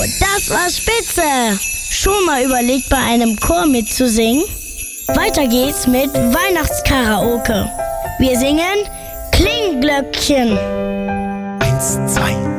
das war spitze! Schon mal überlegt, bei einem Chor mitzusingen? Weiter geht's mit Weihnachtskaraoke. Wir singen Klingglöckchen. 1, 2,